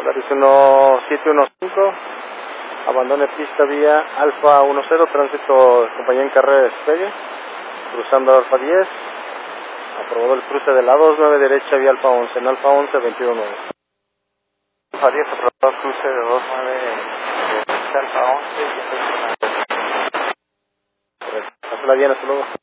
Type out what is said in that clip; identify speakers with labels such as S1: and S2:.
S1: Polaris 1715, abandone pista vía Alfa 10, tránsito compañía en carrera despegue, cruzando Alfa 10, aprobado el cruce de la 29 derecha vía Alfa 11, en Alfa 11, 219.
S2: Alfa 10, aprobado cruce de 29 derecha Alfa 11 y
S1: Hazla bien, hasta luego.